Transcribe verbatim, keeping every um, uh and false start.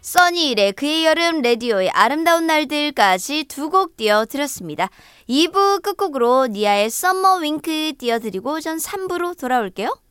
써니일의 그의 여름, 라디오의 아름다운 날들까지 두 곡 띄워드렸습니다. 이 부 끝곡으로 니아의 썸머 윙크 띄워드리고 전 삼 부로 돌아올게요.